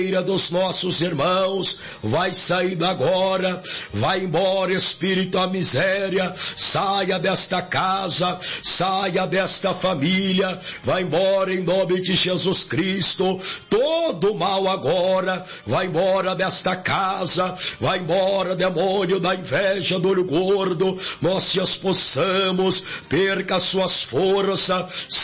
dos nossos irmãos, vai saindo agora, vai embora espírito da miséria, saia desta casa, saia desta família, vai embora em nome de Jesus Cristo, todo mal agora, vai embora desta casa, vai embora demônio da inveja, do olho gordo, nós te expulsamos, perca suas forças,